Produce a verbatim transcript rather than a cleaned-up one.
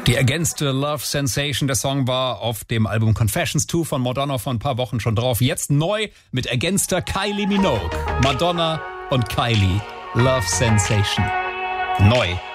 Die ergänzte Love Sensation, der Song war auf dem Album Confessions zwei von Madonna vor ein paar Wochen schon drauf. Jetzt neu mit ergänzter Kylie Minogue. Madonna und Kylie, Love Sensation. Neu